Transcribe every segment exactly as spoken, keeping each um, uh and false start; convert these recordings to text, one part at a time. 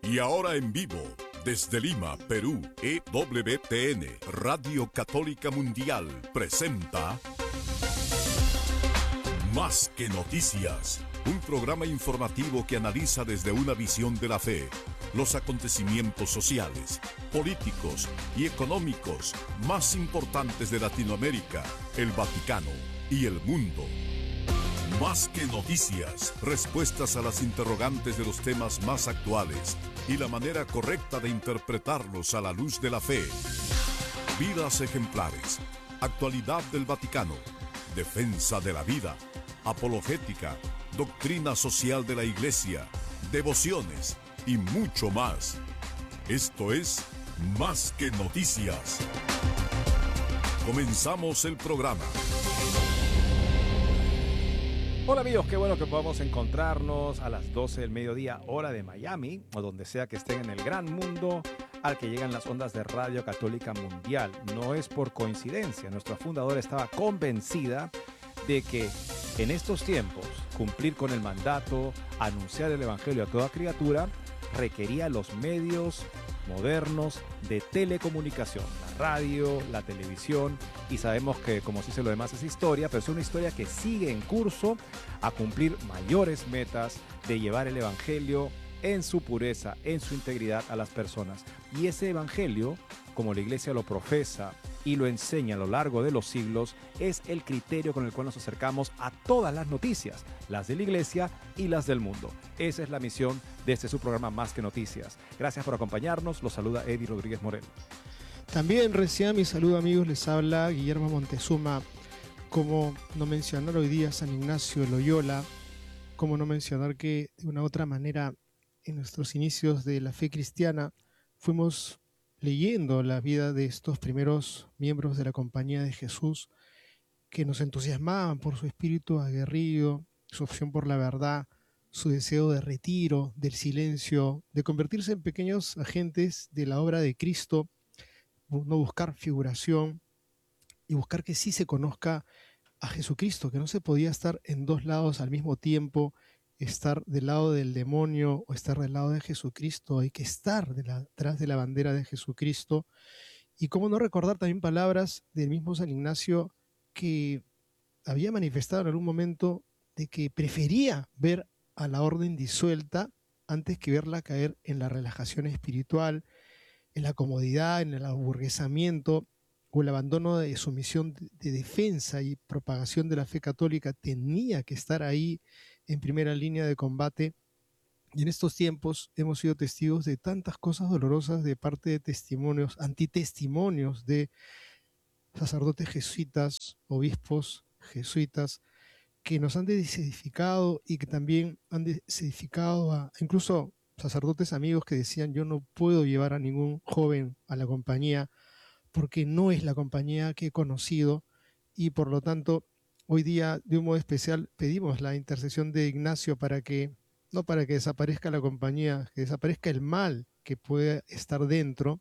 Y ahora en vivo, desde Lima, Perú, E W T N, Radio Católica Mundial, presenta Más que Noticias, un programa informativo que analiza desde una visión de la fe los acontecimientos sociales, políticos y económicos más importantes de Latinoamérica, el Vaticano y el mundo. Más que noticias, respuestas a las interrogantes de los temas más actuales y la manera correcta de interpretarlos a la luz de la fe. Vidas ejemplares, actualidad del Vaticano, defensa de la vida, apologética, doctrina social de la Iglesia, devociones y mucho más. Esto es Más que Noticias. Comenzamos el programa. Hola amigos, qué bueno que podamos encontrarnos a las doce del mediodía, hora de Miami, o donde sea que estén en el gran mundo al que llegan las ondas de Radio Católica Mundial. No es por coincidencia, nuestra fundadora estaba convencida de que en estos tiempos cumplir con el mandato, anunciar el evangelio a toda criatura, requería los medios modernos de telecomunicación, la radio, la televisión, y sabemos que, como se dice, lo demás es historia, pero es una historia que sigue en curso a cumplir mayores metas de llevar el evangelio en su pureza, en su integridad a las personas. Y ese evangelio, como la Iglesia lo profesa y lo enseña a lo largo de los siglos, es el criterio con el cual nos acercamos a todas las noticias, las de la Iglesia y las del mundo. Esa es la misión de este su programa Más que Noticias. Gracias por acompañarnos. Los saluda Eddie Rodríguez Moreno. También recién mi saludo amigos, les habla Guillermo Montezuma. Como no mencionar hoy día San Ignacio de Loyola, como no mencionar que de una u otra manera en nuestros inicios de la fe cristiana fuimos leyendo la vida de estos primeros miembros de la Compañía de Jesús que nos entusiasmaban por su espíritu aguerrido, su opción por la verdad, su deseo de retiro, del silencio, de convertirse en pequeños agentes de la obra de Cristo, no buscar figuración y buscar que sí se conozca a Jesucristo, que no se podía estar en dos lados al mismo tiempo, estar del lado del demonio o estar del lado de Jesucristo. Hay que estar detrás de la bandera de Jesucristo. Y cómo no recordar también palabras del mismo San Ignacio, que había manifestado en algún momento de que prefería ver a la orden disuelta antes que verla caer en la relajación espiritual, en la comodidad, en el aburguesamiento o el abandono de su misión de defensa y propagación de la fe católica. Tenía que estar ahí en primera línea de combate. Y en estos tiempos hemos sido testigos de tantas cosas dolorosas de parte de testimonios, antitestimonios de sacerdotes jesuitas, obispos jesuitas, que nos han desedificado y que también han desedificado a incluso sacerdotes amigos que decían: yo no puedo llevar a ningún joven a la compañía porque no es la compañía que he conocido. Y por lo tanto hoy día de un modo especial pedimos la intercesión de Ignacio para que, no para que desaparezca la compañía, que desaparezca el mal que pueda estar dentro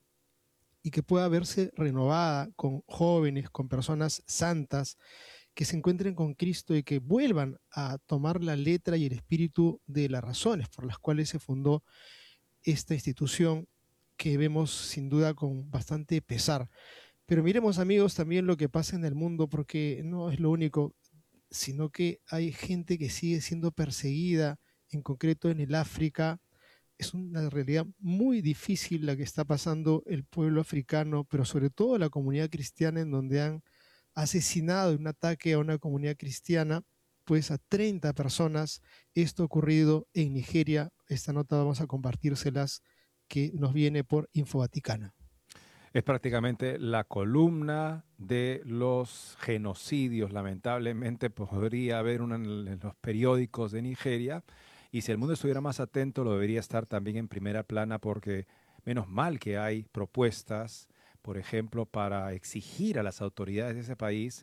y que pueda verse renovada con jóvenes, con personas santas que se encuentren con Cristo y que vuelvan a tomar la letra y el espíritu de las razones por las cuales se fundó esta institución, que vemos sin duda con bastante pesar. Pero miremos amigos también lo que pasa en el mundo, porque no es lo único, sino que hay gente que sigue siendo perseguida, en concreto en el África. Es una realidad muy difícil la que está pasando el pueblo africano, pero sobre todo la comunidad cristiana, en donde han asesinado en un ataque a una comunidad cristiana pues a treinta personas. Esto ha ocurrido en Nigeria. Esta nota vamos a compartírselas, que nos viene por Info Vaticana. Es prácticamente la columna de los genocidios. Lamentablemente podría haber una en los periódicos de Nigeria, y si el mundo estuviera más atento lo debería estar también en primera plana, porque menos mal que hay propuestas, por ejemplo, para exigir a las autoridades de ese país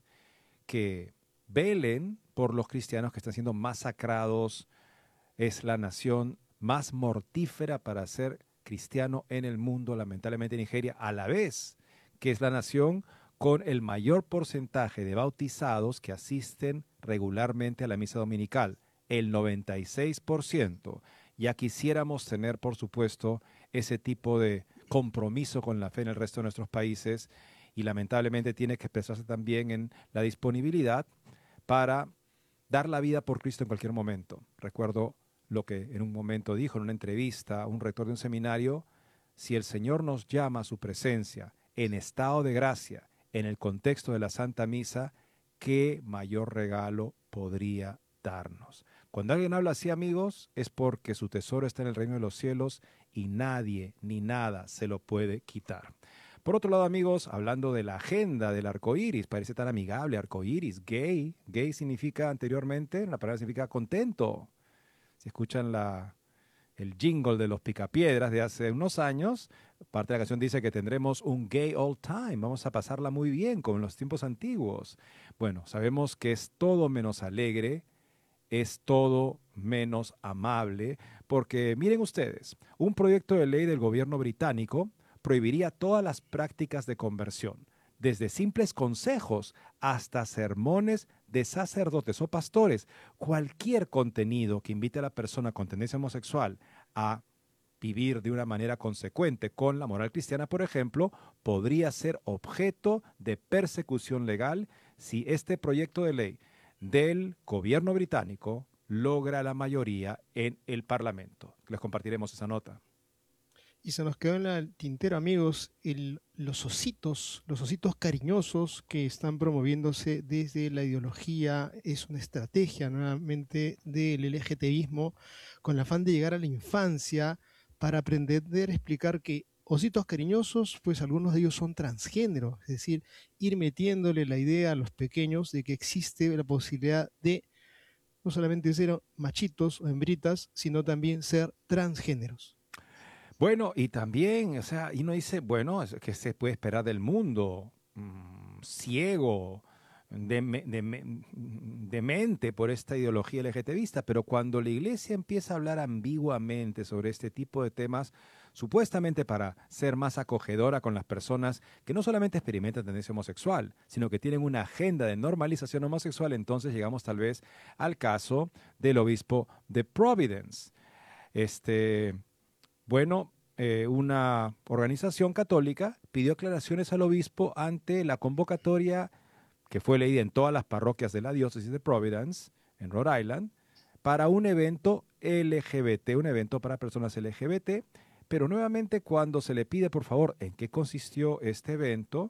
que velen por los cristianos que están siendo masacrados. Es la nación más mortífera para ser cristiano en el mundo, lamentablemente Nigeria, a la vez que es la nación con el mayor porcentaje de bautizados que asisten regularmente a la misa dominical, el noventa y seis por ciento. Ya quisiéramos tener, por supuesto, ese tipo de compromiso con la fe en el resto de nuestros países y lamentablemente tiene que expresarse también en la disponibilidad para dar la vida por Cristo en cualquier momento. Recuerdo lo que en un momento dijo en una entrevista un rector de un seminario: si el Señor nos llama a su presencia en estado de gracia, en el contexto de la Santa Misa, ¿qué mayor regalo podría darnos? Cuando alguien habla así, amigos, es porque su tesoro está en el reino de los cielos y nadie ni nada se lo puede quitar. Por otro lado, amigos, hablando de la agenda del arco iris, parece tan amigable, arco iris, gay. Gay significa anteriormente, la palabra significa contento. Si escuchan la, el jingle de los Picapiedras de hace unos años, parte de la canción dice que tendremos un gay old time, vamos a pasarla muy bien, como en los tiempos antiguos. Bueno, sabemos que es todo menos alegre, es todo menos amable, porque miren ustedes, un proyecto de ley del gobierno británico prohibiría todas las prácticas de conversión, desde simples consejos hasta sermones de sacerdotes o pastores. Cualquier contenido que invite a la persona con tendencia homosexual a vivir de una manera consecuente con la moral cristiana, por ejemplo, podría ser objeto de persecución legal si este proyecto de ley del gobierno británico logra la mayoría en el Parlamento. Les compartiremos esa nota. Y se nos quedó en el tintero, amigos, el, los ositos, los ositos cariñosos que están promoviéndose desde la ideología. Es una estrategia nuevamente del LGTBismo con el afán de llegar a la infancia para aprender a explicar que ositos cariñosos, pues algunos de ellos son transgénero, es decir, ir metiéndole la idea a los pequeños de que existe la posibilidad de no solamente ser machitos o hembritas, sino también ser transgéneros. Bueno, y también, o sea, y uno dice, bueno, ¿qué se puede esperar del mundo? Mm, ciego, de, de, demente por esta ideología LGTBista, pero cuando la iglesia empieza a hablar ambiguamente sobre este tipo de temas, supuestamente para ser más acogedora con las personas que no solamente experimentan tendencia homosexual, sino que tienen una agenda de normalización homosexual, entonces llegamos tal vez al caso del obispo de Providence. Este, bueno, eh, una organización católica pidió aclaraciones al obispo ante la convocatoria que fue leída en todas las parroquias de la diócesis de Providence, en Rhode Island, para un evento L G B T, un evento para personas L G B T, pero nuevamente cuando se le pide, por favor, en qué consistió este evento,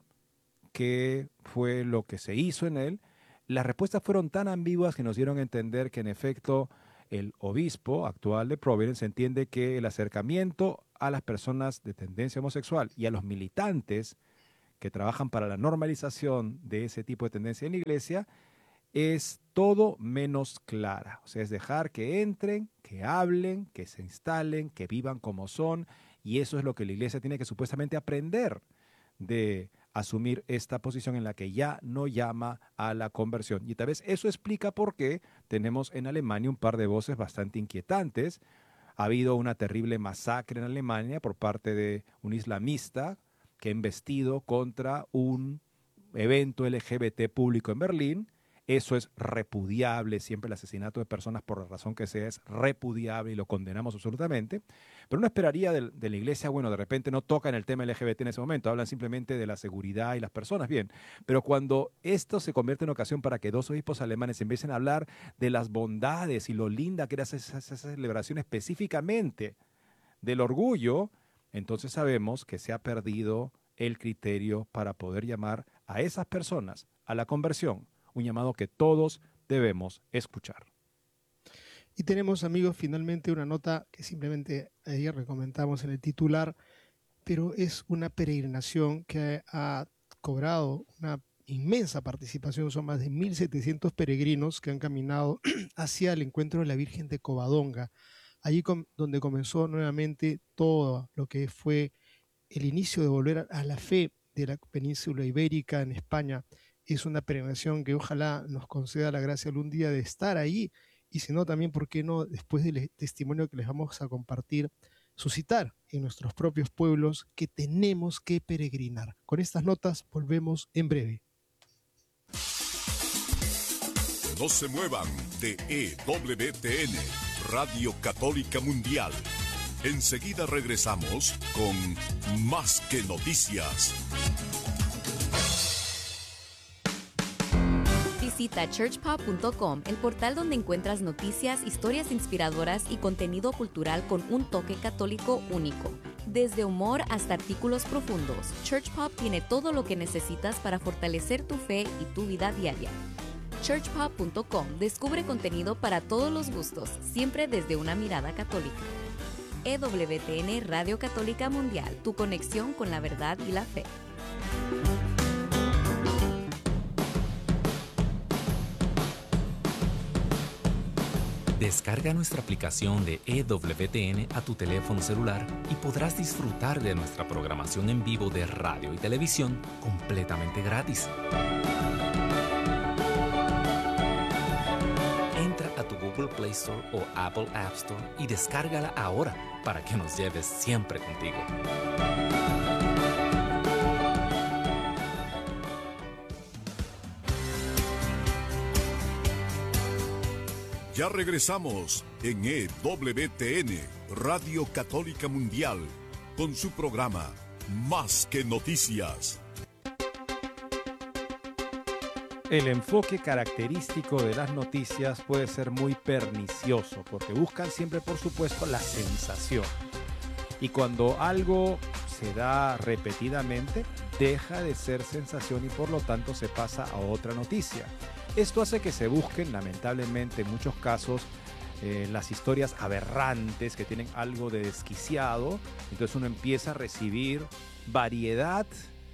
qué fue lo que se hizo en él, las respuestas fueron tan ambiguas que nos dieron a entender que en efecto el obispo actual de Providence entiende que el acercamiento a las personas de tendencia homosexual y a los militantes que trabajan para la normalización de ese tipo de tendencia en la iglesia es todo menos clara. O sea, es dejar que entren, que hablen, que se instalen, que vivan como son, y eso es lo que la iglesia tiene que supuestamente aprender de asumir esta posición en la que ya no llama a la conversión. Y tal vez eso explica por qué tenemos en Alemania un par de voces bastante inquietantes. Ha habido una terrible masacre en Alemania por parte de un islamista que ha embestido contra un evento L G B T público en Berlín. Eso es repudiable, siempre el asesinato de personas por la razón que sea es repudiable y lo condenamos absolutamente. Pero uno esperaría de, de la iglesia, bueno, de repente no tocan el tema L G B T en ese momento, hablan simplemente de la seguridad y las personas, bien. Pero cuando esto se convierte en ocasión para que dos obispos alemanes empiecen a hablar de las bondades y lo linda que era esa, esa, esa celebración específicamente del orgullo, entonces sabemos que se ha perdido el criterio para poder llamar a esas personas a la conversión, un llamado que todos debemos escuchar. Y tenemos, amigos, finalmente una nota que simplemente ayer le comentamos en el titular, pero es una peregrinación que ha cobrado una inmensa participación. Son más de mil setecientos peregrinos que han caminado hacia el encuentro de la Virgen de Covadonga, allí com- donde comenzó nuevamente todo lo que fue el inicio de volver a la fe de la península ibérica en España. Es una peregrinación que ojalá nos conceda la gracia algún día de estar ahí, y si no, también, ¿por qué no?, después del testimonio que les vamos a compartir, suscitar en nuestros propios pueblos que tenemos que peregrinar. Con estas notas volvemos en breve. No se muevan de E W T N, Radio Católica Mundial. Enseguida regresamos con Más que Noticias. Visita church pop punto com, el portal donde encuentras noticias, historias inspiradoras y contenido cultural con un toque católico único. Desde humor hasta artículos profundos, Church Pop tiene todo lo que necesitas para fortalecer tu fe y tu vida diaria. church pop punto com descubre contenido para todos los gustos, siempre desde una mirada católica. E W T N Radio Católica Mundial, tu conexión con la verdad y la fe. Descarga nuestra aplicación de E W T N a tu teléfono celular y podrás disfrutar de nuestra programación en vivo de radio y televisión completamente gratis. Entra a tu Google Play Store o Apple App Store y descárgala ahora para que nos lleves siempre contigo. Ya regresamos en E W T N, Radio Católica Mundial, con su programa Más que Noticias. El enfoque característico de las noticias puede ser muy pernicioso, porque buscan siempre, por supuesto, la sensación. Y cuando algo se da repetidamente, deja de ser sensación y por lo tanto se pasa a otra noticia. Esto hace que se busquen, lamentablemente, en muchos casos, eh, las historias aberrantes que tienen algo de desquiciado. Entonces uno empieza a recibir variedad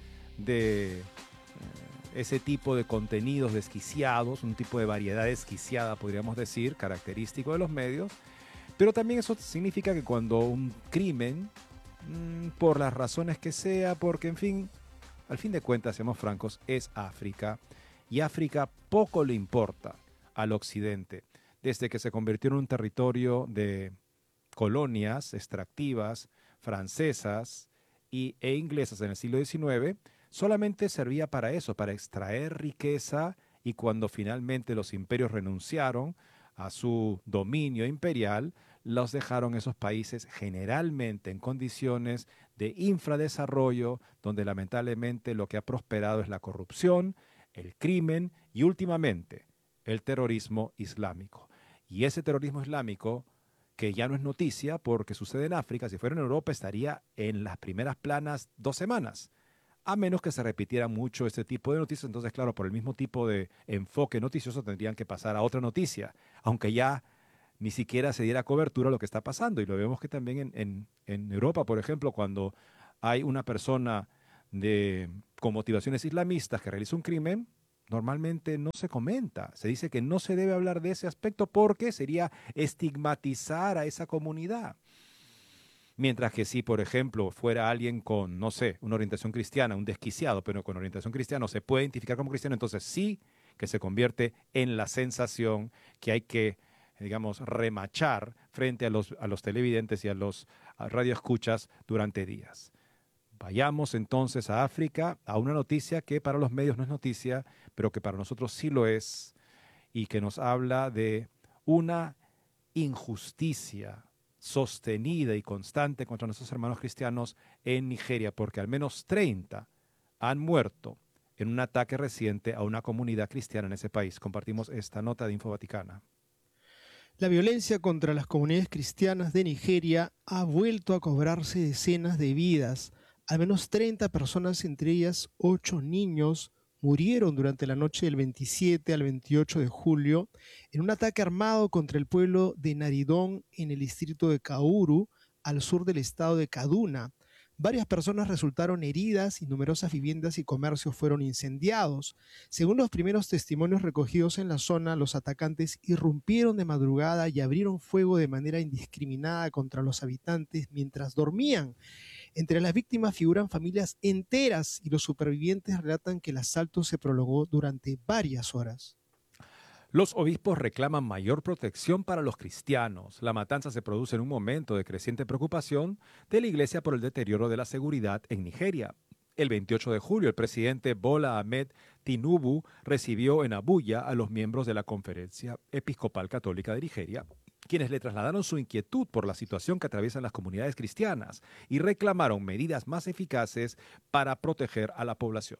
de eh, ese tipo de contenidos desquiciados, un tipo de variedad desquiciada, podríamos decir, característico de los medios. Pero también eso significa que cuando un crimen, mmm, por las razones que sea, porque en fin, al fin de cuentas, seamos francos, es África. Y África poco le importa al occidente. Desde que se convirtió en un territorio de colonias extractivas francesas y, e inglesas en el siglo diecinueve, solamente servía para eso, para extraer riqueza, y cuando finalmente los imperios renunciaron a su dominio imperial, los dejaron esos países generalmente en condiciones de infradesarrollo, donde lamentablemente lo que ha prosperado es la corrupción, el crimen y últimamente el terrorismo islámico. Y ese terrorismo islámico, que ya no es noticia porque sucede en África, si fuera en Europa estaría en las primeras planas dos semanas, a menos que se repitiera mucho este tipo de noticias. Entonces, claro, por el mismo tipo de enfoque noticioso tendrían que pasar a otra noticia, aunque ya ni siquiera se diera cobertura a lo que está pasando. Y lo vemos que también en, en, en Europa, por ejemplo, cuando hay una persona de, con motivaciones islamistas que realiza un crimen, normalmente no se comenta. Se dice que no se debe hablar de ese aspecto porque sería estigmatizar a esa comunidad. Mientras que si, por ejemplo, fuera alguien con, no sé, una orientación cristiana, un desquiciado, pero con orientación cristiana, se puede identificar como cristiano, entonces sí que se convierte en la sensación que hay que, digamos, remachar frente a los, a los televidentes y a los a radioescuchas durante días. Vayamos entonces a África, a una noticia que para los medios no es noticia, pero que para nosotros sí lo es, y que nos habla de una injusticia sostenida y constante contra nuestros hermanos cristianos en Nigeria, porque al menos treinta han muerto en un ataque reciente a una comunidad cristiana en ese país. Compartimos esta nota de Info Vaticana. La violencia contra las comunidades cristianas de Nigeria ha vuelto a cobrarse decenas de vidas. Al menos treinta personas, entre ellas ocho niños, murieron durante la noche del veintisiete al veintiocho de julio en un ataque armado contra el pueblo de Naridón en el distrito de Kauru, al sur del estado de Kaduna. Varias personas resultaron heridas y numerosas viviendas y comercios fueron incendiados. Según los primeros testimonios recogidos en la zona, los atacantes irrumpieron de madrugada y abrieron fuego de manera indiscriminada contra los habitantes mientras dormían. Entre las víctimas figuran familias enteras y los supervivientes relatan que el asalto se prolongó durante varias horas. Los obispos reclaman mayor protección para los cristianos. La matanza se produce en un momento de creciente preocupación de la Iglesia por el deterioro de la seguridad en Nigeria. El veintiocho de julio, el presidente Bola Ahmed Tinubu recibió en Abuya a los miembros de la Conferencia Episcopal Católica de Nigeria, quienes le trasladaron su inquietud por la situación que atraviesan las comunidades cristianas y reclamaron medidas más eficaces para proteger a la población.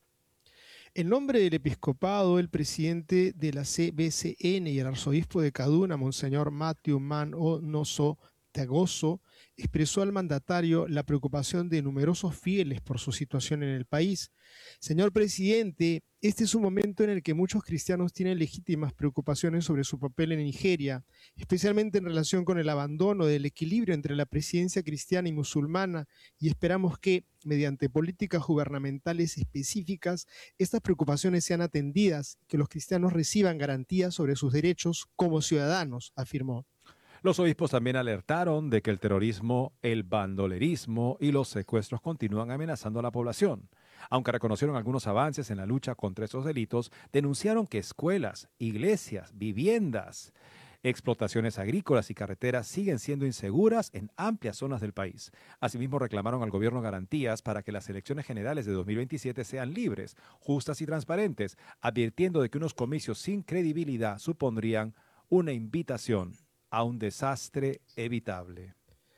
En nombre del episcopado, el presidente de la C B C N y el arzobispo de Kaduna, Monseñor Matthew Man Onoso Tagoso, expresó al mandatario la preocupación de numerosos fieles por su situación en el país. Señor presidente, este es un momento en el que muchos cristianos tienen legítimas preocupaciones sobre su papel en Nigeria, especialmente en relación con el abandono del equilibrio entre la presidencia cristiana y musulmana, y esperamos que, mediante políticas gubernamentales específicas, estas preocupaciones sean atendidas, que los cristianos reciban garantías sobre sus derechos como ciudadanos, afirmó. Los obispos también alertaron de que el terrorismo, el bandolerismo y los secuestros continúan amenazando a la población. Aunque reconocieron algunos avances en la lucha contra estos delitos, denunciaron que escuelas, iglesias, viviendas, explotaciones agrícolas y carreteras siguen siendo inseguras en amplias zonas del país. Asimismo, reclamaron al gobierno garantías para que las elecciones generales de dos mil veintisiete sean libres, justas y transparentes, advirtiendo de que unos comicios sin credibilidad supondrían una invitación a un desastre evitable.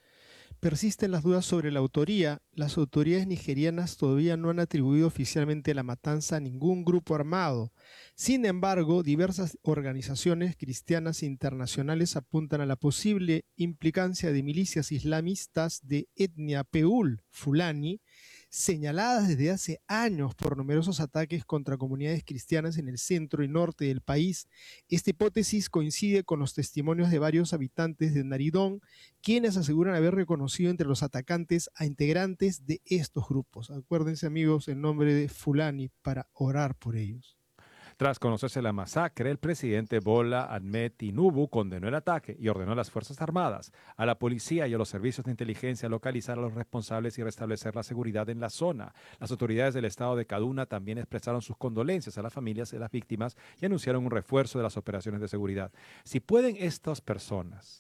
Persisten las dudas sobre la autoría. Las autoridades nigerianas todavía no han atribuido oficialmente la matanza a ningún grupo armado. Sin embargo, diversas organizaciones cristianas internacionales apuntan a la posible implicancia de milicias islamistas de etnia Peul, Fulani, señaladas desde hace años por numerosos ataques contra comunidades cristianas en el centro y norte del país. Esta hipótesis coincide con los testimonios de varios habitantes de Naridón, quienes aseguran haber reconocido entre los atacantes a integrantes de estos grupos. Acuérdense, amigos, el nombre de Fulani para orar por ellos. Tras conocerse la masacre, el presidente Bola Ahmed Tinubu condenó el ataque y ordenó a las Fuerzas Armadas, a la policía y a los servicios de inteligencia a localizar a los responsables y restablecer la seguridad en la zona. Las autoridades del estado de Kaduna también expresaron sus condolencias a las familias de las víctimas y anunciaron un refuerzo de las operaciones de seguridad. Si pueden estas personas,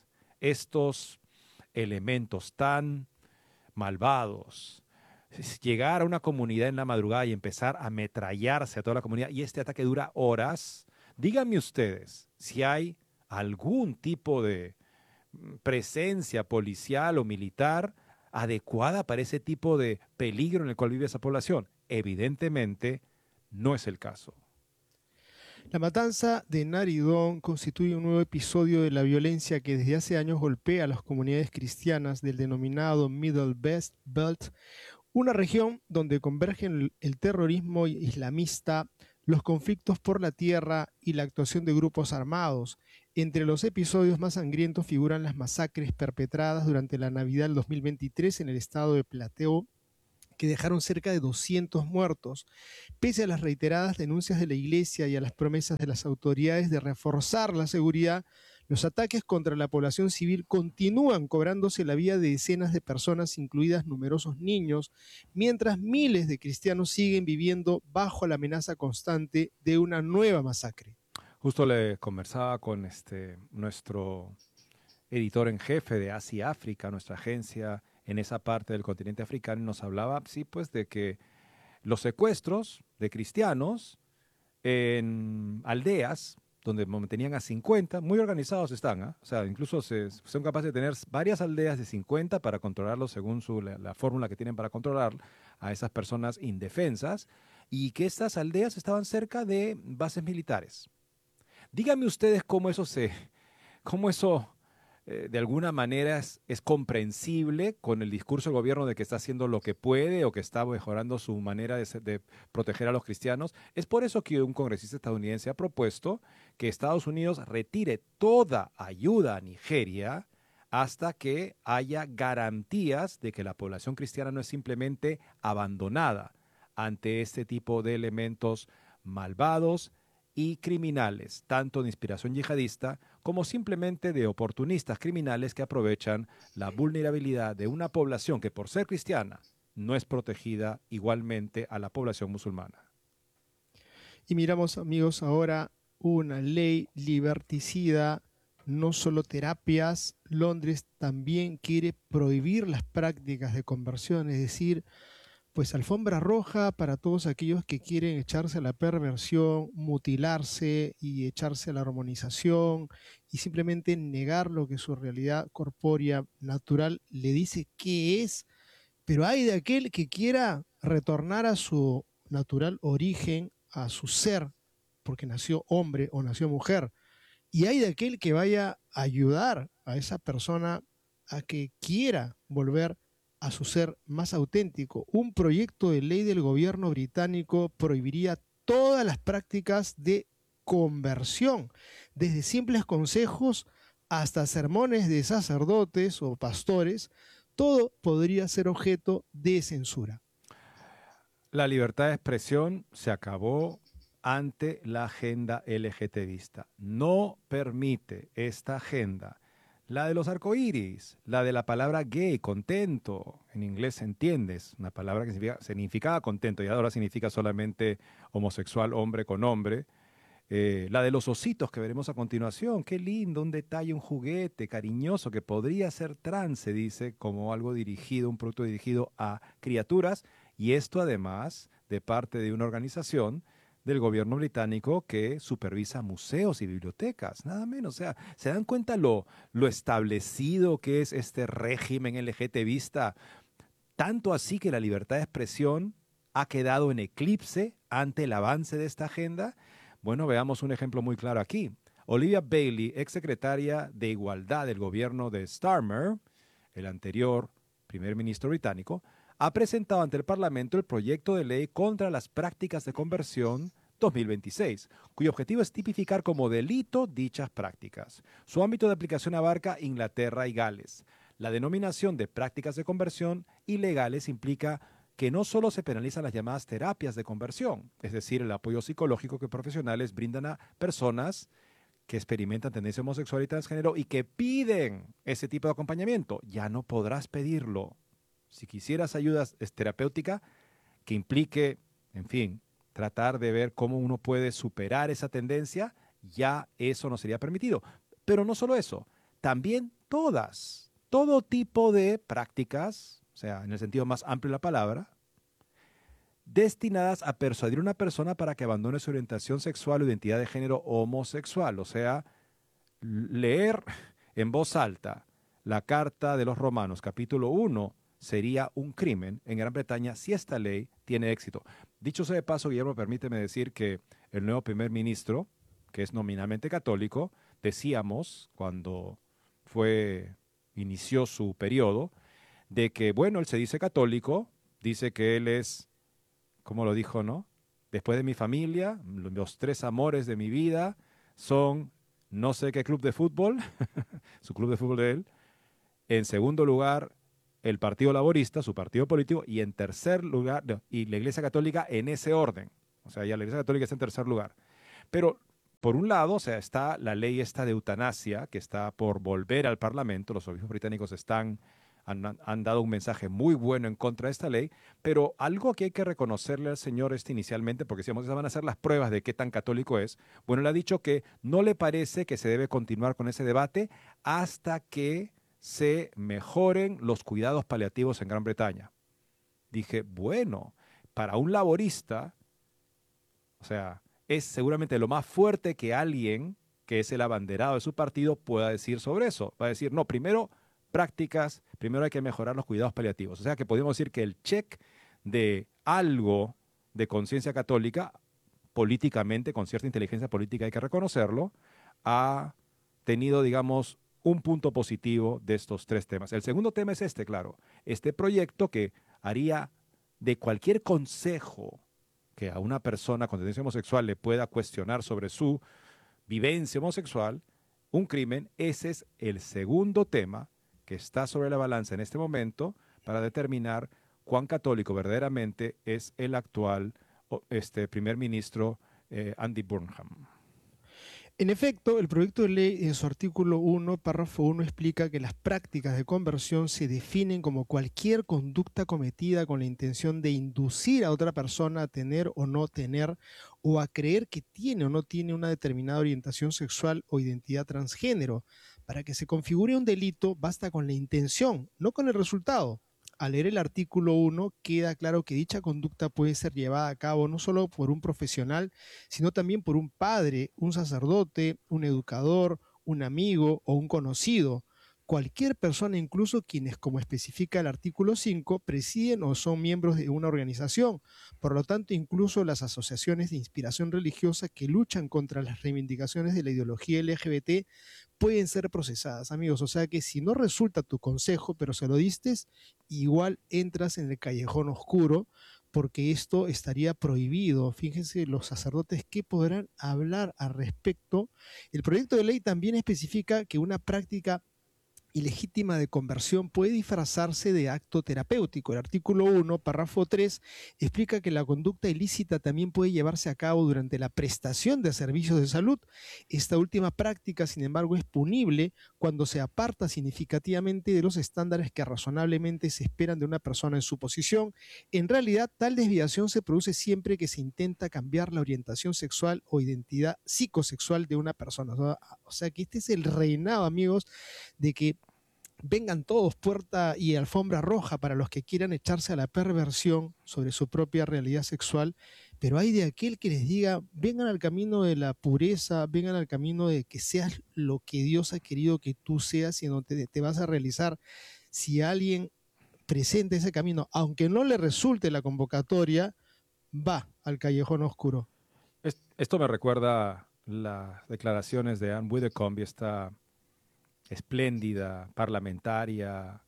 estos elementos tan malvados, llegar a una comunidad en la madrugada y empezar a ametrallarse a toda la comunidad, y este ataque dura horas, díganme ustedes si hay algún tipo de presencia policial o militar adecuada para ese tipo de peligro en el cual vive esa población. Evidentemente no es el caso. La matanza de Naridón constituye un nuevo episodio de la violencia que desde hace años golpea a las comunidades cristianas del denominado Middle Belt, una región donde convergen el terrorismo islamista, los conflictos por la tierra y la actuación de grupos armados. Entre los episodios más sangrientos figuran las masacres perpetradas durante la Navidad del dos mil veintitrés en el estado de Plateau, que dejaron cerca de doscientos muertos. Pese a las reiteradas denuncias de la Iglesia y a las promesas de las autoridades de reforzar la seguridad, los ataques contra la población civil continúan cobrándose la vida de decenas de personas, incluidas numerosos niños, mientras miles de cristianos siguen viviendo bajo la amenaza constante de una nueva masacre. Justo le conversaba con este, nuestro editor en jefe de Asia África, nuestra agencia en esa parte del continente africano, y nos hablaba, sí, pues, de que los secuestros de cristianos en aldeas donde tenían a cincuenta, muy organizados están, ¿eh? O sea, incluso se, son capaces de tener varias aldeas de cincuenta para controlarlos según su, la, la fórmula que tienen para controlar a esas personas indefensas, y que estas aldeas estaban cerca de bases militares. Díganme ustedes cómo eso se, cómo eso eh, de alguna manera es, es comprensible con el discurso del gobierno de que está haciendo lo que puede o que está mejorando su manera de, ser, de proteger a los cristianos. Es por eso que un congresista estadounidense ha propuesto que Estados Unidos retire toda ayuda a Nigeria hasta que haya garantías de que la población cristiana no es simplemente abandonada ante este tipo de elementos malvados y criminales, tanto de inspiración yihadista como simplemente de oportunistas criminales que aprovechan la vulnerabilidad de una población que, por ser cristiana, no es protegida igualmente a la población musulmana. Y miramos, amigos, ahora una ley liberticida, no solo terapias. Londres también quiere prohibir las prácticas de conversión, es decir, pues alfombra roja para todos aquellos que quieren echarse a la perversión, mutilarse y echarse a la hormonización y simplemente negar lo que su realidad corpórea natural le dice que es. Pero hay de aquel que quiera retornar a su natural origen, a su ser, porque nació hombre o nació mujer. Y hay de aquel que vaya a ayudar a esa persona a que quiera volver a su ser más auténtico. Un proyecto de ley del gobierno británico prohibiría todas las prácticas de conversión, desde simples consejos hasta sermones de sacerdotes o pastores. Todo podría ser objeto de censura. La libertad de expresión se acabó ante la agenda LGTBista. No permite esta agenda, la de los arcoíris, la de la palabra gay, contento, en inglés entiendes, una palabra que significa, significaba contento y ahora significa solamente homosexual, hombre con hombre. Eh, la de los ositos que veremos a continuación, qué lindo, un detalle, un juguete cariñoso que podría ser trans, se dice, como algo dirigido, un producto dirigido a criaturas, y esto además de parte de una organización del gobierno británico que supervisa museos y bibliotecas, nada menos. O sea, ¿se dan cuenta lo, lo establecido que es este régimen LGTBista? Tanto así que la libertad de expresión ha quedado en eclipse ante el avance de esta agenda. Bueno, veamos un ejemplo muy claro aquí. Olivia Bailey, exsecretaria de Igualdad del gobierno de Starmer, el anterior primer ministro británico, ha presentado ante el Parlamento el proyecto de ley contra las prácticas de conversión dos mil veintiséis, cuyo objetivo es tipificar como delito dichas prácticas. Su ámbito de aplicación abarca Inglaterra y Gales. La denominación de prácticas de conversión ilegales implica que no solo se penalizan las llamadas terapias de conversión, es decir, el apoyo psicológico que profesionales brindan a personas que experimentan tendencia homosexual y transgénero y que piden ese tipo de acompañamiento. Ya no podrás pedirlo. Si quisieras ayuda terapéutica que implique, en fin, tratar de ver cómo uno puede superar esa tendencia, ya eso no sería permitido. Pero no solo eso, también todas, todo tipo de prácticas, o sea, en el sentido más amplio de la palabra, destinadas a persuadir a una persona para que abandone su orientación sexual o identidad de género homosexual. O sea, leer en voz alta la Carta de los Romanos, capítulo uno, sería un crimen en Gran Bretaña si esta ley tiene éxito. Dicho sea de paso, Guillermo, permíteme decir que el nuevo primer ministro, que es nominalmente católico, decíamos cuando fue, inició su periodo, de que, bueno, él se dice católico, dice que él es, ¿cómo lo dijo, no? Después de mi familia, los tres amores de mi vida son no sé qué club de fútbol, su club de fútbol de él. En segundo lugar, el Partido Laborista, su partido político, y en tercer lugar, no, y la Iglesia Católica en ese orden. O sea, ya la Iglesia Católica está en tercer lugar. Pero, por un lado, o sea, está la ley esta de eutanasia, que está por volver al Parlamento. Los obispos británicos están, han, han dado un mensaje muy bueno en contra de esta ley, pero algo que hay que reconocerle al señor este inicialmente, porque decíamos, esas van a ser las pruebas de qué tan católico es. Bueno, él ha dicho que no le parece que se debe continuar con ese debate hasta que se mejoren los cuidados paliativos en Gran Bretaña. Dije, bueno, para un laborista, o sea, es seguramente lo más fuerte que alguien que es el abanderado de su partido pueda decir sobre eso. Va a decir, no, primero prácticas, primero hay que mejorar los cuidados paliativos. O sea que podemos decir que el check de algo de conciencia católica, políticamente, con cierta inteligencia política hay que reconocerlo, ha tenido, digamos, un punto positivo de estos tres temas. El segundo tema es este, claro, este proyecto que haría de cualquier consejo que a una persona con tendencia homosexual le pueda cuestionar sobre su vivencia homosexual, un crimen. Ese es el segundo tema que está sobre la balanza en este momento para determinar cuán católico verdaderamente es el actual este, primer ministro eh, Andy Burnham. En efecto, el proyecto de ley en su artículo uno, párrafo uno, explica que las prácticas de conversión se definen como cualquier conducta cometida con la intención de inducir a otra persona a tener o no tener, o a creer que tiene o no tiene una determinada orientación sexual o identidad transgénero. Para que se configure un delito, basta con la intención, no con el resultado. Al leer el artículo uno, queda claro que dicha conducta puede ser llevada a cabo no solo por un profesional, sino también por un padre, un sacerdote, un educador, un amigo o un conocido. Cualquier persona, incluso quienes, como especifica el artículo cinco, presiden o son miembros de una organización. Por lo tanto, incluso las asociaciones de inspiración religiosa que luchan contra las reivindicaciones de la ideología L G B T pueden ser procesadas, amigos. O sea que si no resulta tu consejo, pero se lo diste, igual entras en el callejón oscuro, porque esto estaría prohibido. Fíjense los sacerdotes que podrán hablar al respecto. El proyecto de ley también especifica que una práctica ilegítima de conversión puede disfrazarse de acto terapéutico. El artículo uno, párrafo tres, explica que la conducta ilícita también puede llevarse a cabo durante la prestación de servicios de salud. Esta última práctica, sin embargo, es punible cuando se aparta significativamente de los estándares que razonablemente se esperan de una persona en su posición. En realidad, tal desviación se produce siempre que se intenta cambiar la orientación sexual o identidad psicosexual de una persona. O sea que este es el reinado, amigos, de que vengan todos puerta y alfombra roja para los que quieran echarse a la perversión sobre su propia realidad sexual, pero hay de aquel que les diga, vengan al camino de la pureza, vengan al camino de que seas lo que Dios ha querido que tú seas y en donde te, te vas a realizar. Si alguien presenta ese camino, aunque no le resulte la convocatoria, va al callejón oscuro. Esto me recuerda las declaraciones de Anne Widdecombe, esta espléndida parlamentaria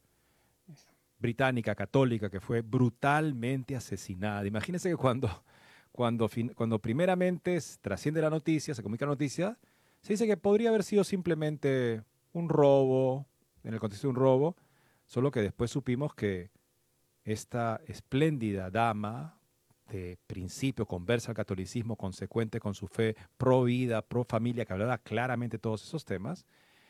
británica católica que fue brutalmente asesinada. Imagínense que cuando, cuando, cuando primeramente trasciende la noticia, se comunica la noticia, se dice que podría haber sido simplemente un robo, en el contexto de un robo, solo que después supimos que esta espléndida dama de principio, conversa al catolicismo, consecuente con su fe pro vida, pro familia, que hablaba claramente de todos esos temas,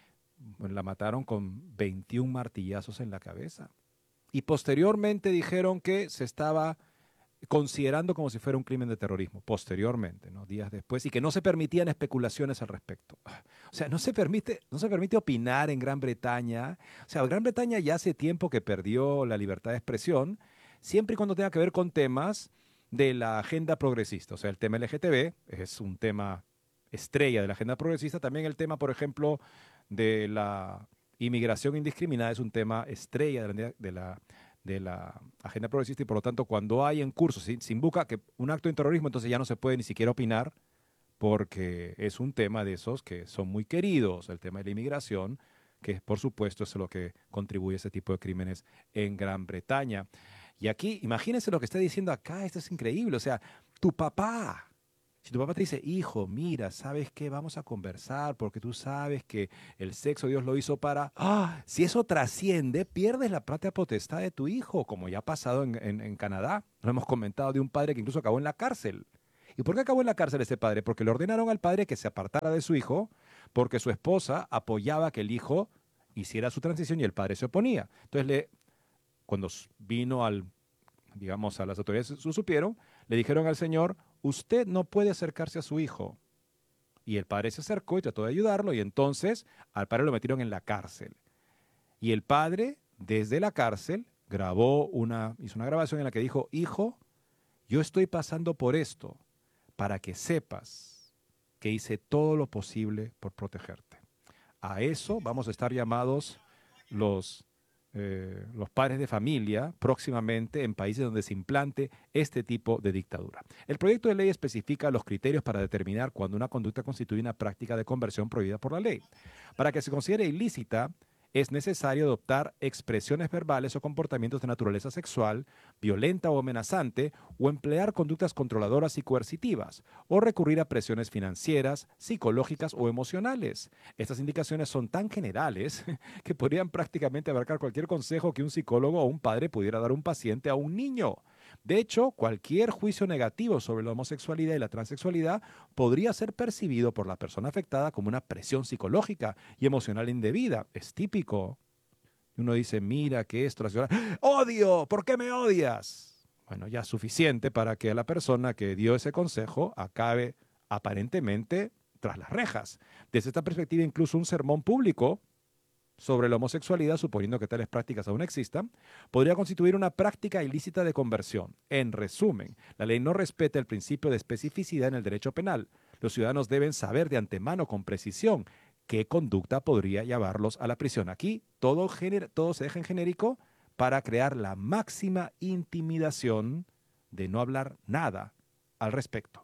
la mataron con veintiún martillazos en la cabeza. Y posteriormente dijeron que se estaba considerando como si fuera un crimen de terrorismo, posteriormente, ¿no? Días después, y que no se permitían especulaciones al respecto. O sea, no se permite, no se permite opinar en Gran Bretaña. O sea, Gran Bretaña ya hace tiempo que perdió la libertad de expresión, siempre y cuando tenga que ver con temas de la agenda progresista. O sea, el tema L G T B es un tema estrella de la agenda progresista. También el tema, por ejemplo, de la inmigración indiscriminada es un tema estrella de la, de la, de la agenda progresista, y por lo tanto cuando hay en curso, se, se invoca que un acto de terrorismo, entonces ya no se puede ni siquiera opinar porque es un tema de esos que son muy queridos, el tema de la inmigración, que por supuesto es lo que contribuye a ese tipo de crímenes en Gran Bretaña. Y aquí, imagínense lo que está diciendo acá, esto es increíble, o sea, tu papá. Si tu papá te dice, hijo, mira, ¿sabes qué? Vamos a conversar porque tú sabes que el sexo Dios lo hizo para... ¡Ah! Si eso trasciende, pierdes la patria potestad de tu hijo, como ya ha pasado en, en, en Canadá. Lo hemos comentado de un padre que incluso acabó en la cárcel. ¿Y por qué acabó en la cárcel ese padre? Porque le ordenaron al padre que se apartara de su hijo porque su esposa apoyaba que el hijo hiciera su transición y el padre se oponía. Entonces, le, cuando vino al, digamos, a las autoridades, lo supieron, le dijeron al señor, usted no puede acercarse a su hijo. Y el padre se acercó y trató de ayudarlo, y entonces al padre lo metieron en la cárcel. Y el padre, desde la cárcel, grabó una, hizo una grabación en la que dijo, hijo, yo estoy pasando por esto para que sepas que hice todo lo posible por protegerte. A eso vamos a estar llamados los... Eh, los padres de familia próximamente en países donde se implante este tipo de dictadura. El proyecto de ley especifica los criterios para determinar cuando una conducta constituye una práctica de conversión prohibida por la ley. Para que se considere ilícita, es necesario adoptar expresiones verbales o comportamientos de naturaleza sexual, violenta o amenazante, o emplear conductas controladoras y coercitivas, o recurrir a presiones financieras, psicológicas o emocionales. Estas indicaciones son tan generales que podrían prácticamente abarcar cualquier consejo que un psicólogo o un padre pudiera dar a un paciente o a un niño. De hecho, cualquier juicio negativo sobre la homosexualidad y la transexualidad podría ser percibido por la persona afectada como una presión psicológica y emocional indebida. Es típico. Uno dice, mira que esto, la señora, ¡odio! ¿Por qué me odias? Bueno, ya es suficiente para que la persona que dio ese consejo acabe aparentemente tras las rejas. Desde esta perspectiva, incluso un sermón público sobre la homosexualidad, suponiendo que tales prácticas aún existan, podría constituir una práctica ilícita de conversión. En resumen, la ley no respeta el principio de especificidad en el derecho penal. Los ciudadanos deben saber de antemano con precisión qué conducta podría llevarlos a la prisión. Aquí todo, gener- todo se deja en genérico para crear la máxima intimidación de no hablar nada al respecto.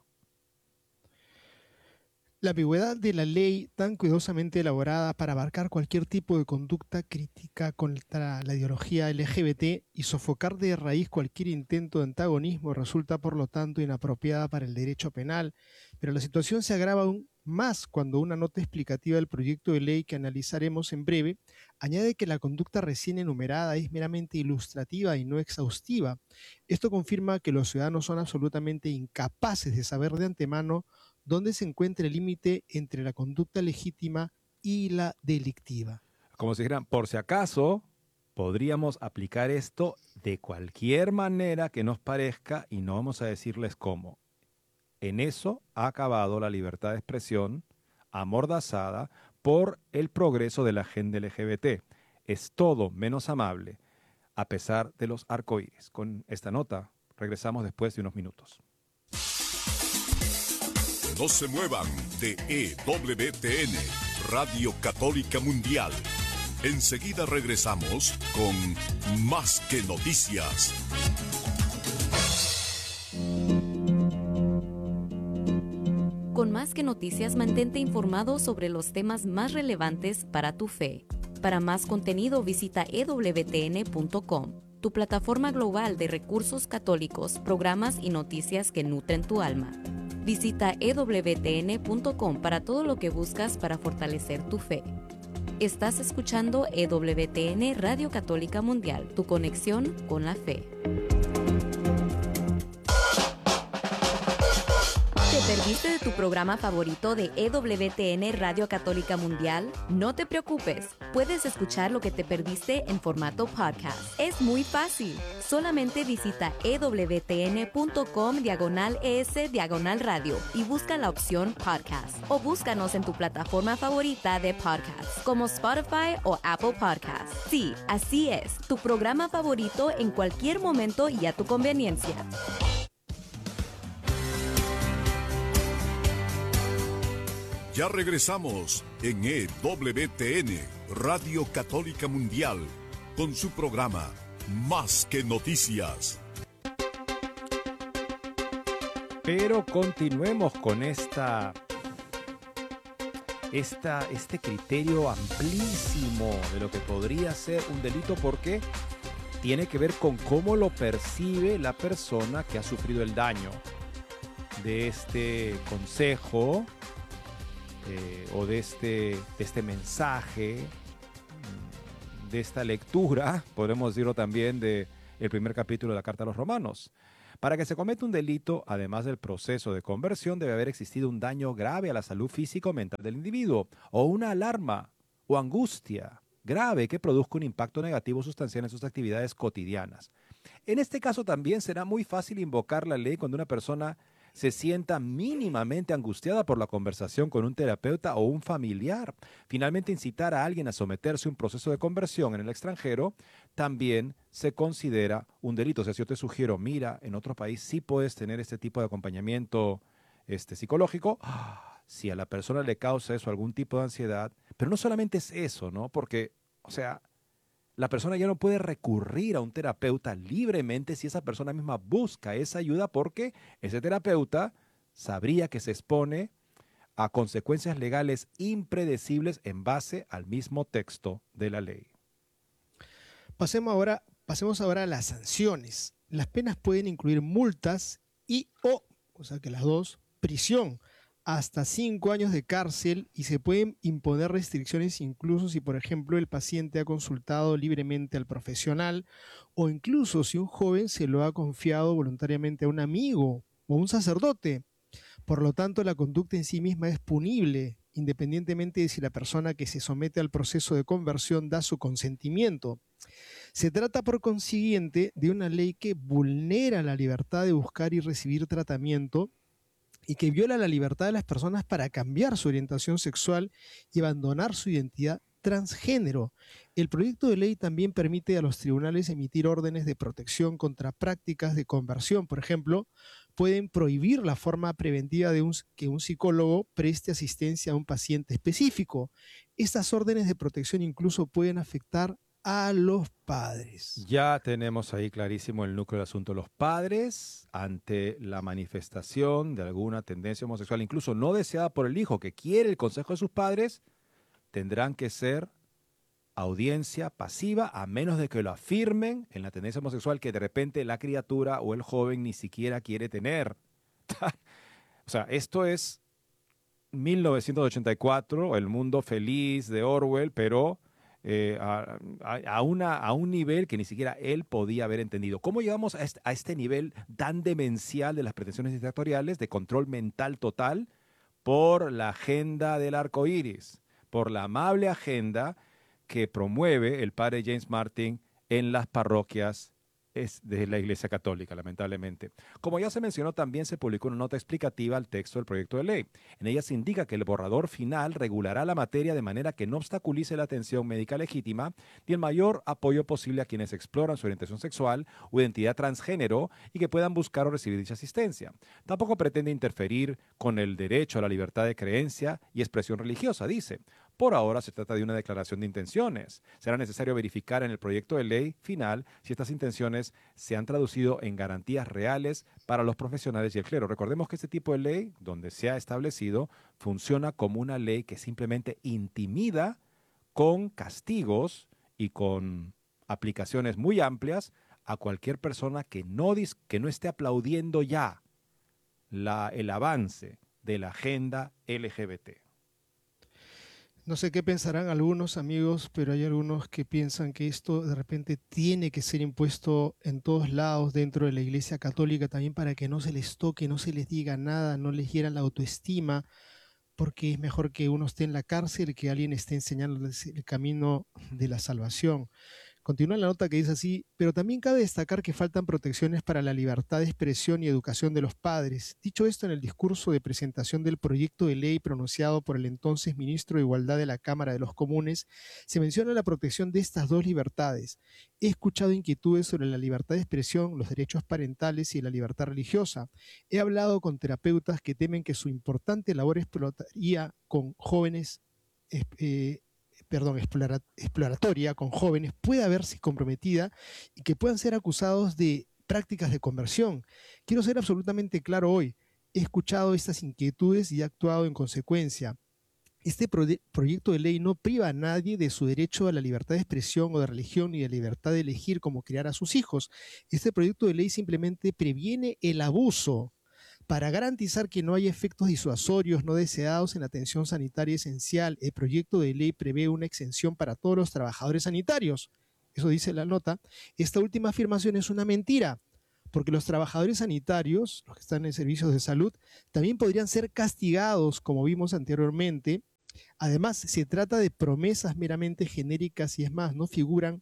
La ambigüedad de la ley, tan cuidadosamente elaborada para abarcar cualquier tipo de conducta crítica contra la ideología L G B T y sofocar de raíz cualquier intento de antagonismo, resulta por lo tanto inapropiada para el derecho penal, pero la situación se agrava aún más cuando una nota explicativa del proyecto de ley que analizaremos en breve añade que la conducta recién enumerada es meramente ilustrativa y no exhaustiva. Esto confirma que los ciudadanos son absolutamente incapaces de saber de antemano dónde se encuentra el límite entre la conducta legítima y la delictiva. Como si dijeran, por si acaso, podríamos aplicar esto de cualquier manera que nos parezca y no vamos a decirles cómo. En eso ha acabado la libertad de expresión amordazada por el progreso de la agenda L G B T. Es todo menos amable, a pesar de los arcoíris. Con esta nota regresamos después de unos minutos. No se muevan de E W T N, Radio Católica Mundial. Enseguida regresamos con Más que Noticias. Con Más que Noticias, mantente informado sobre los temas más relevantes para tu fe. Para más contenido, visita e w t n punto com, tu plataforma global de recursos católicos, programas y noticias que nutren tu alma. Visita e w t n punto com para todo lo que buscas para fortalecer tu fe. Estás escuchando E W T N Radio Católica Mundial, tu conexión con la fe. ¿Te perdiste de tu programa favorito de E W T N Radio Católica Mundial? No te preocupes, puedes escuchar lo que te perdiste en formato podcast. Es muy fácil. Solamente visita e w t n punto com diagonal es diagonal radio y busca la opción podcast. O búscanos en tu plataforma favorita de podcast, como Spotify o Apple Podcasts. Sí, así es, tu programa favorito en cualquier momento y a tu conveniencia. Ya regresamos en E W T N, Radio Católica Mundial, con su programa Más que Noticias. Pero continuemos con esta, esta, este criterio amplísimo de lo que podría ser un delito, porque tiene que ver con cómo lo percibe la persona que ha sufrido el daño. De este consejo eh, o de este, de este mensaje, de esta lectura, podemos decirlo también, del primer capítulo de la Carta a los Romanos. Para que se cometa un delito, además del proceso de conversión, debe haber existido un daño grave a la salud física o mental del individuo, o una alarma o angustia grave que produzca un impacto negativo sustancial en sus actividades cotidianas. En este caso también será muy fácil invocar la ley cuando una persona se sienta mínimamente angustiada por la conversación con un terapeuta o un familiar. Finalmente, incitar a alguien a someterse a un proceso de conversión en el extranjero también se considera un delito. O sea, si yo te sugiero, mira, en otro país sí puedes tener este tipo de acompañamiento este, psicológico, si a la persona le causa eso algún tipo de ansiedad, pero no solamente es eso, ¿no? Porque, o sea, la persona ya no puede recurrir a un terapeuta libremente si esa persona misma busca esa ayuda, porque ese terapeuta sabría que se expone a consecuencias legales impredecibles en base al mismo texto de la ley. Pasemos ahora, pasemos ahora a las sanciones. Las penas pueden incluir multas y o, o sea que las dos, prisión, hasta cinco años de cárcel, y se pueden imponer restricciones incluso si, por ejemplo, el paciente ha consultado libremente al profesional, o incluso si un joven se lo ha confiado voluntariamente a un amigo o a un sacerdote. Por lo tanto, la conducta en sí misma es punible, independientemente de si la persona que se somete al proceso de conversión da su consentimiento. Se trata, por consiguiente, de una ley que vulnera la libertad de buscar y recibir tratamiento, y que viola la libertad de las personas para cambiar su orientación sexual y abandonar su identidad transgénero. El proyecto de ley también permite a los tribunales emitir órdenes de protección contra prácticas de conversión. Por ejemplo, pueden prohibir la forma preventiva de un, que un psicólogo preste asistencia a un paciente específico. Estas órdenes de protección incluso pueden afectar a los padres. Ya tenemos ahí clarísimo el núcleo del asunto. Los padres, ante la manifestación de alguna tendencia homosexual, incluso no deseada por el hijo, que quiere el consejo de sus padres, tendrán que ser audiencia pasiva, a menos de que lo afirmen en la tendencia homosexual que de repente la criatura o el joven ni siquiera quiere tener. O sea, esto es mil novecientos ochenta y cuatro, el mundo feliz de Orwell, pero eh, a, a, a, una, a un nivel que ni siquiera él podía haber entendido. ¿Cómo llegamos a este, a este nivel tan demencial de las pretensiones dictatoriales, de control mental total? Por la agenda del arco iris, por la amable agenda que promueve el padre James Martin en las parroquias es de la Iglesia Católica, lamentablemente. Como ya se mencionó, también se publicó una nota explicativa al texto del proyecto de ley. En ella se indica que el borrador final regulará la materia de manera que no obstaculice la atención médica legítima ni el mayor apoyo posible a quienes exploran su orientación sexual o identidad transgénero y que puedan buscar o recibir dicha asistencia. Tampoco pretende interferir con el derecho a la libertad de creencia y expresión religiosa, dice. Por ahora se trata de una declaración de intenciones. Será necesario verificar en el proyecto de ley final si estas intenciones se han traducido en garantías reales para los profesionales y el clero. Recordemos que este tipo de ley, donde se ha establecido, funciona como una ley que simplemente intimida con castigos y con aplicaciones muy amplias a cualquier persona que no, dis- que no esté aplaudiendo ya la, el avance de la agenda L G B T. No sé qué pensarán algunos amigos, pero hay algunos que piensan que esto de repente tiene que ser impuesto en todos lados dentro de la Iglesia Católica también para que no se les toque, no se les diga nada, no les hiera la autoestima, porque es mejor que uno esté en la cárcel que alguien esté enseñándoles el camino de la salvación. Continúa la nota que dice así, pero también cabe destacar que faltan protecciones para la libertad de expresión y educación de los padres. Dicho esto, en el discurso de presentación del proyecto de ley pronunciado por el entonces ministro de Igualdad de la Cámara de los Comunes, se menciona la protección de estas dos libertades. He escuchado inquietudes sobre la libertad de expresión, los derechos parentales y la libertad religiosa. He hablado con terapeutas que temen que su importante labor explotaría con jóvenes eh, perdón, explora, exploratoria con jóvenes pueda verse comprometida y que puedan ser acusados de prácticas de conversión. Quiero ser absolutamente claro hoy. He escuchado estas inquietudes y he actuado en consecuencia. Este pro proyecto de ley no priva a nadie de su derecho a la libertad de expresión o de religión ni de la libertad de elegir cómo criar a sus hijos. Este proyecto de ley simplemente previene el abuso. Para garantizar que no haya efectos disuasorios no deseados en la atención sanitaria esencial, el proyecto de ley prevé una exención para todos los trabajadores sanitarios. Eso dice la nota. Esta última afirmación es una mentira, porque los trabajadores sanitarios, los que están en servicios de salud, también podrían ser castigados, como vimos anteriormente. Además, se trata de promesas meramente genéricas y es más, no figuran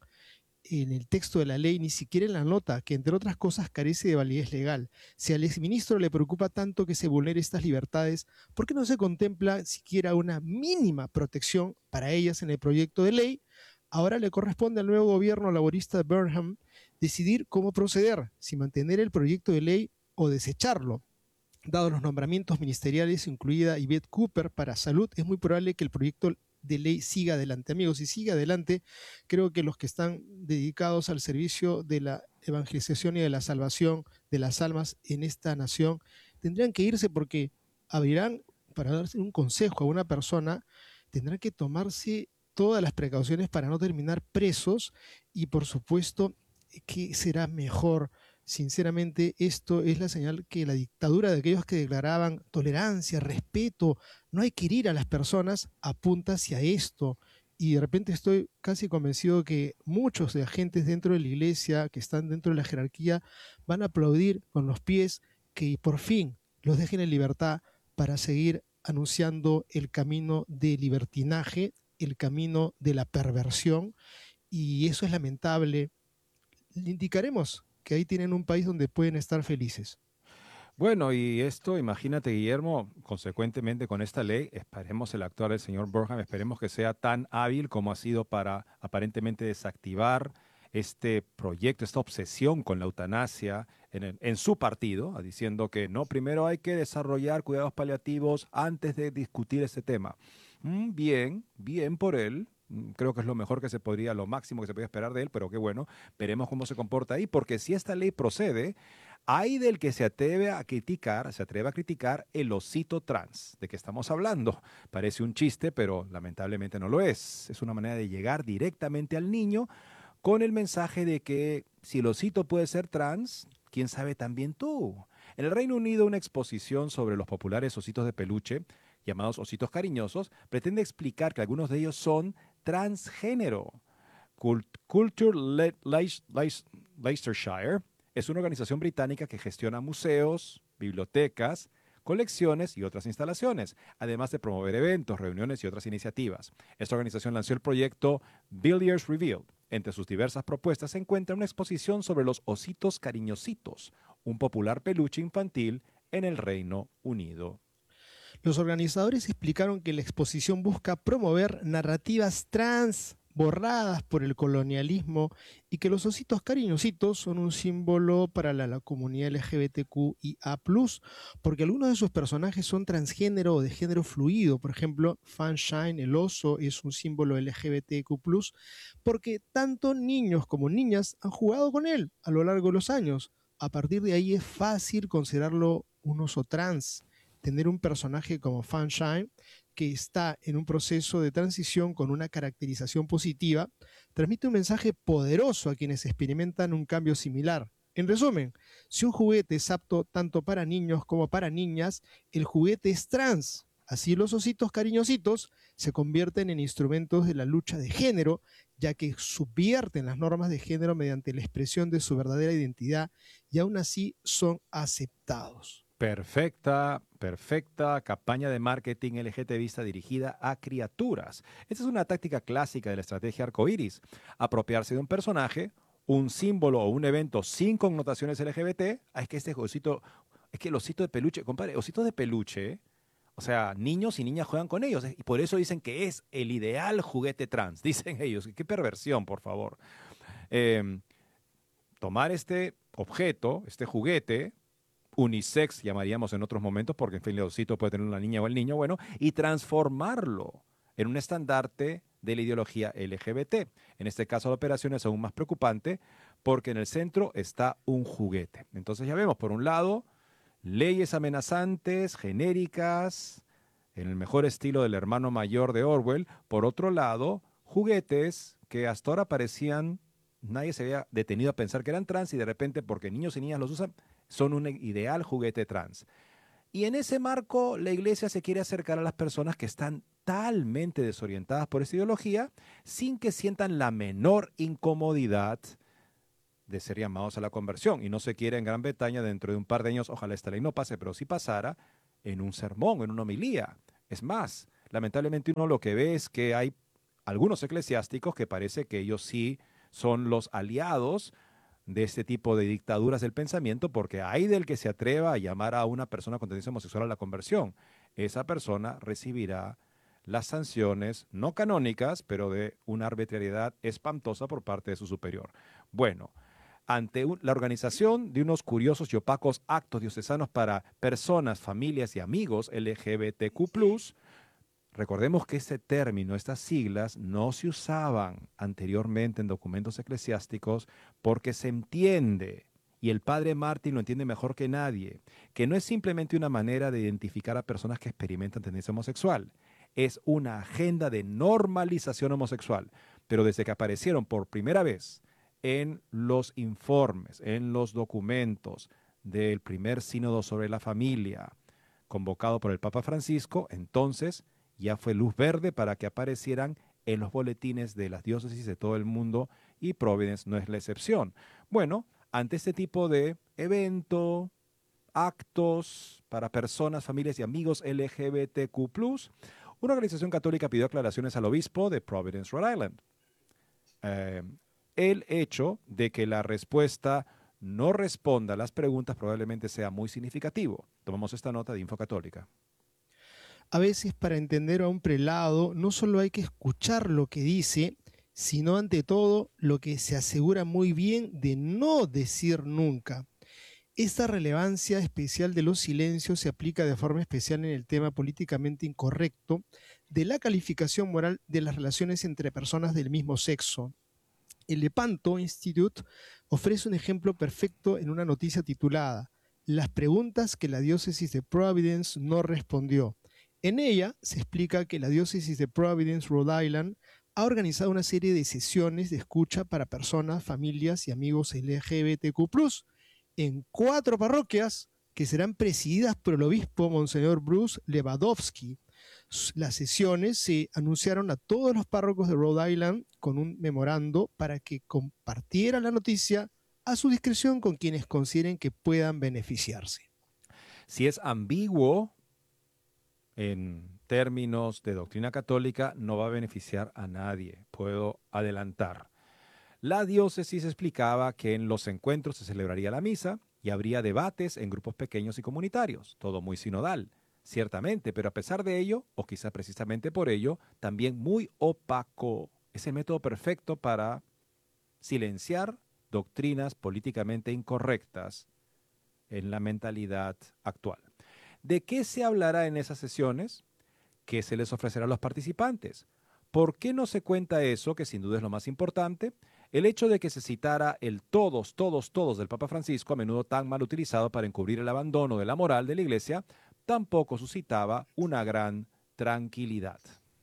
en el texto de la ley, ni siquiera en la nota, que entre otras cosas carece de validez legal. Si al exministro le preocupa tanto que se vulnere estas libertades, ¿por qué no se contempla siquiera una mínima protección para ellas en el proyecto de ley? Ahora le corresponde al nuevo gobierno laborista de Burnham decidir cómo proceder, si mantener el proyecto de ley o desecharlo. Dados los nombramientos ministeriales, incluida Yvette Cooper para salud, es muy probable que el proyecto de ley siga adelante. Amigos, si sigue adelante, creo que los que están dedicados al servicio de la evangelización y de la salvación de las almas en esta nación tendrían que irse, porque abrirán, para darse un consejo a una persona, tendrán que tomarse todas las precauciones para no terminar presos y, por supuesto, ¿qué será mejor? Sinceramente, esto es la señal que la dictadura de aquellos que declaraban tolerancia, respeto, no hay que herir a las personas, apunta hacia esto. Y de repente estoy casi convencido que muchos de agentes dentro de la iglesia, que están dentro de la jerarquía, van a aplaudir con los pies que por fin los dejen en libertad para seguir anunciando el camino de libertinaje, el camino de la perversión. Y eso es lamentable. Le indicaremos que ahí tienen un país donde pueden estar felices. Bueno, y esto, imagínate, Guillermo, consecuentemente con esta ley, esperemos el actual el señor Burham, esperemos que sea tan hábil como ha sido para aparentemente desactivar este proyecto, esta obsesión con la eutanasia en, el- en su partido, diciendo que no, primero hay que desarrollar cuidados paliativos antes de discutir este tema. Mm, bien, bien por él. Mm, Creo que es lo mejor que se podría, lo máximo que se podía esperar de él, pero qué bueno, veremos cómo se comporta ahí, porque si esta ley procede, hay del que se atreve a criticar, se atreve a criticar el osito trans, de que estamos hablando. Parece un chiste, pero lamentablemente no lo es. Es una manera de llegar directamente al niño con el mensaje de que si el osito puede ser trans, quién sabe también tú. En el Reino Unido, una exposición sobre los populares ositos de peluche, llamados ositos cariñosos, pretende explicar que algunos de ellos son transgénero. Cult- Culture Le- Leic- Leic- Leicestershire es una organización británica que gestiona museos, bibliotecas, colecciones y otras instalaciones, además de promover eventos, reuniones y otras iniciativas. Esta organización lanzó el proyecto Villiers Revealed. Entre sus diversas propuestas se encuentra una exposición sobre los ositos cariñositos, un popular peluche infantil en el Reino Unido. Los organizadores explicaron que la exposición busca promover narrativas trans borradas por el colonialismo y que los ositos cariñositos son un símbolo para la, la comunidad L G B T Q I A plus, porque algunos de sus personajes son transgénero o de género fluido. Por ejemplo, Funshine, el oso, es un símbolo L G B T Q plus, porque tanto niños como niñas han jugado con él a lo largo de los años. A partir de ahí es fácil considerarlo un oso trans. Tener un personaje como Funshine que está en un proceso de transición con una caracterización positiva, transmite un mensaje poderoso a quienes experimentan un cambio similar. En resumen, si un juguete es apto tanto para niños como para niñas, el juguete es trans. Así los ositos cariñositos se convierten en instrumentos de la lucha de género, ya que subvierten las normas de género mediante la expresión de su verdadera identidad y aún así son aceptados. Perfecta, perfecta campaña de marketing LGTBista dirigida a criaturas. Esta es una táctica clásica de la estrategia arcoíris. Apropiarse de un personaje, un símbolo o un evento sin connotaciones L G B T. Ah, es que este osito, es que el osito de peluche, compadre, ositos de peluche, o sea, niños y niñas juegan con ellos. Y por eso dicen que es el ideal juguete trans. Dicen ellos. Qué perversión, por favor. Eh, tomar este objeto, este juguete, unisex llamaríamos en otros momentos, porque en fin, el osito puede tener una niña o el niño, bueno, y transformarlo en un estandarte de la ideología L G B T. En este caso la operación es aún más preocupante porque en el centro está un juguete. Entonces ya vemos, por un lado, leyes amenazantes, genéricas, en el mejor estilo del hermano mayor de Orwell. Por otro lado, juguetes que hasta ahora parecían, nadie se había detenido a pensar que eran trans y de repente, porque niños y niñas los usan, son un ideal juguete trans. Y en ese marco, la iglesia se quiere acercar a las personas que están totalmente desorientadas por esta ideología, sin que sientan la menor incomodidad de ser llamados a la conversión. Y no se quiere en Gran Bretaña, dentro de un par de años, ojalá esta ley no pase, pero si pasara, en un sermón, en una homilía. Es más, lamentablemente uno lo que ve es que hay algunos eclesiásticos que parece que ellos sí son los aliados de este tipo de dictaduras del pensamiento, porque hay del que se atreva a llamar a una persona con tendencia homosexual a la conversión. Esa persona recibirá las sanciones no canónicas, pero de una arbitrariedad espantosa por parte de su superior. Bueno, ante un, la organización de unos curiosos y opacos actos diocesanos para personas, familias y amigos L G B T Q plus, recordemos que este término, estas siglas, no se usaban anteriormente en documentos eclesiásticos porque se entiende, y el padre Martin lo entiende mejor que nadie, que no es simplemente una manera de identificar a personas que experimentan tendencia homosexual, es una agenda de normalización homosexual. Pero desde que aparecieron por primera vez en los informes, en los documentos del primer sínodo sobre la familia, convocado por el Papa Francisco, entonces ya fue luz verde para que aparecieran en los boletines de las diócesis de todo el mundo, y Providence no es la excepción. Bueno, ante este tipo de evento, actos para personas, familias y amigos L G B T Q plus, una organización católica pidió aclaraciones al obispo de Providence, Rhode Island. Eh, el hecho de que la respuesta no responda a las preguntas probablemente sea muy significativo. Tomamos esta nota de Info Católica. A veces para entender a un prelado no solo hay que escuchar lo que dice, sino ante todo lo que se asegura muy bien de no decir nunca. Esta relevancia especial de los silencios se aplica de forma especial en el tema políticamente incorrecto de la calificación moral de las relaciones entre personas del mismo sexo. El Lepanto Institute ofrece un ejemplo perfecto en una noticia titulada "Las preguntas que la diócesis de Providence no respondió". En ella se explica que la diócesis de Providence, Rhode Island, ha organizado una serie de sesiones de escucha para personas, familias y amigos L G B T Q plus, en cuatro parroquias que serán presididas por el obispo Monseñor Bruce Lewandowski. Las sesiones se anunciaron a todos los párrocos de Rhode Island con un memorando para que compartieran la noticia a su discreción con quienes consideren que puedan beneficiarse. Si es ambiguo en términos de doctrina católica, no va a beneficiar a nadie. Puedo adelantar. La diócesis explicaba que en los encuentros se celebraría la misa y habría debates en grupos pequeños y comunitarios, todo muy sinodal, ciertamente, pero a pesar de ello, o quizá precisamente por ello, también muy opaco. Es el método perfecto para silenciar doctrinas políticamente incorrectas en la mentalidad actual. ¿De qué se hablará en esas sesiones? ¿Qué se les ofrecerá a los participantes? ¿Por qué no se cuenta eso, que sin duda es lo más importante? El hecho de que se citara el todos, todos, todos del Papa Francisco, a menudo tan mal utilizado para encubrir el abandono de la moral de la Iglesia, tampoco suscitaba una gran tranquilidad.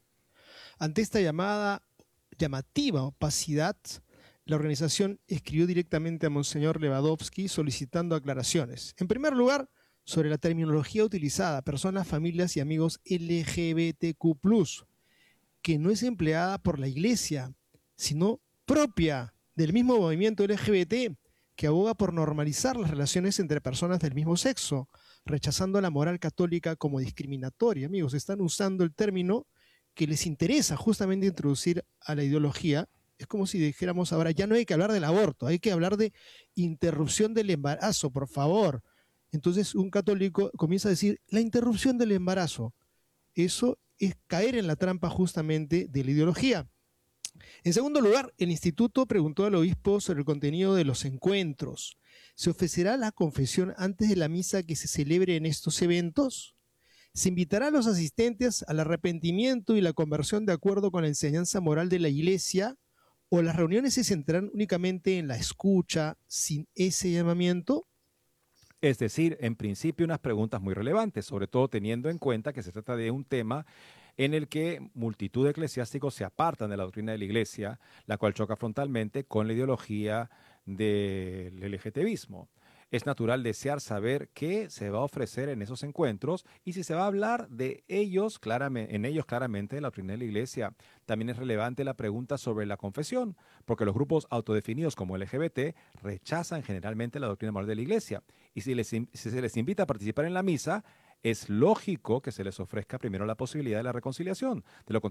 Ante esta llamada, llamativa opacidad, la organización escribió directamente a Monseñor Lewandowski solicitando aclaraciones. En primer lugar, sobre la terminología utilizada, personas, familias y amigos L G B T Q plus, que no es empleada por la Iglesia, sino propia del mismo movimiento L G B T, que aboga por normalizar las relaciones entre personas del mismo sexo, rechazando la moral católica como discriminatoria. Amigos, están usando el término que les interesa justamente introducir a la ideología. Es como si dijéramos ahora, ya no hay que hablar del aborto, hay que hablar de interrupción del embarazo, por favor. Entonces un católico comienza a decir, la interrupción del embarazo. Eso es caer en la trampa justamente de la ideología. En segundo lugar, el instituto preguntó al obispo sobre el contenido de los encuentros. ¿Se ofrecerá la confesión antes de la misa que se celebre en estos eventos? ¿Se invitará a los asistentes al arrepentimiento y la conversión de acuerdo con la enseñanza moral de la Iglesia? ¿O las reuniones se centrarán únicamente en la escucha sin ese llamamiento? Es decir, en principio unas preguntas muy relevantes, sobre todo teniendo en cuenta que se trata de un tema en el que multitud de eclesiásticos se apartan de la doctrina de la Iglesia, la cual choca frontalmente con la ideología del LGTBismo. Es natural desear saber qué se va a ofrecer en esos encuentros y si se va a hablar de ellos claramente, en ellos claramente de la doctrina de la Iglesia. También es relevante la pregunta sobre la confesión, porque los grupos autodefinidos como L G B T rechazan generalmente la doctrina moral de la Iglesia. Y si, les, si se les invita a participar en la misa, es lógico que se les ofrezca primero la posibilidad de la reconciliación. De lo